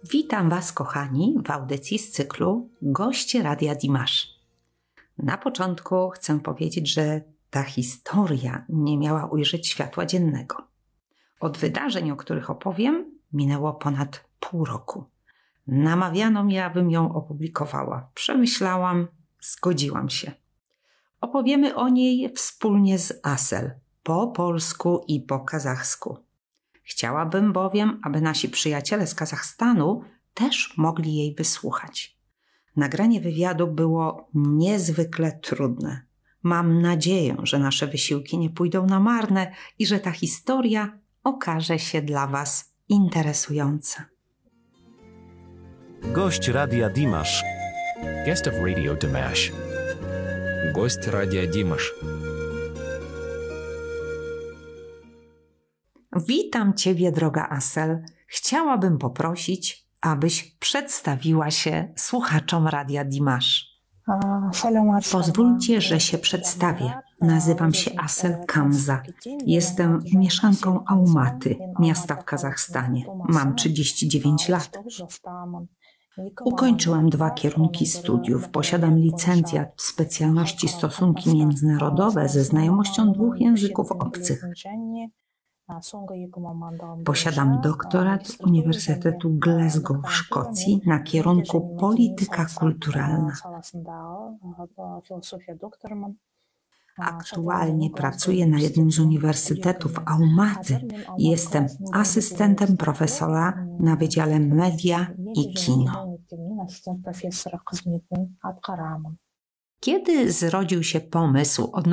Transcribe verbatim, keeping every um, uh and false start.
Witam Was, kochani, w audycji z cyklu Goście Radia Dimash. Na początku chcę powiedzieć, że ta historia nie miała ujrzeć światła dziennego. Od wydarzeń, o których opowiem, minęło ponad pół roku. Namawiano mnie, abym ją opublikowała. Przemyślałam, zgodziłam się. Opowiemy o niej wspólnie z Asel, po polsku i po kazachsku. Chciałabym bowiem, aby nasi przyjaciele z Kazachstanu też mogli jej wysłuchać. Nagranie wywiadu było niezwykle trudne. Mam nadzieję, że nasze wysiłki nie pójdą na marne i że ta historia okaże się dla Was interesująca. Gość Radia Dimash. Guest of Radio Dimash. Гость Радио Димаш. Witam Ciebie, droga Asel. Chciałabym poprosić, abyś przedstawiła się słuchaczom Radia Dimash. Pozwólcie, że się przedstawię. Nazywam się Asel Kamza. Jestem mieszanką Almaty, miasta w Kazachstanie. Mam trzydzieści dziewięć lat. Ukończyłam dwa kierunki studiów. Posiadam licencjat w specjalności stosunki międzynarodowe ze znajomością dwóch języków obcych. Posiadam doktorat z Uniwersytetu Glasgow w Szkocji na kierunku polityka kulturalna. Aktualnie pracuję na jednym z uniwersytetów Almaty i jestem asystentem profesora na Wydziale Media i Kino. Kiedy zrodził się pomysł odnośnie